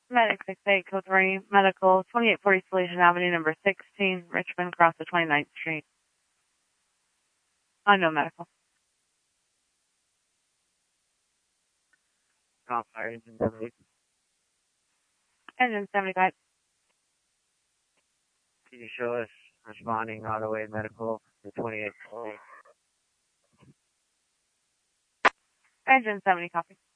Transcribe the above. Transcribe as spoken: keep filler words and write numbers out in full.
Medic six eight, code three, medical, twenty-eight forty Salesian Avenue, number sixteen, Richmond, across the twenty-ninth Street. Unknown medical. Call fire engine seventy. Engine seventy-five. Can you show us responding auto aid medical to twenty-eight forty? Engine seventy, copy.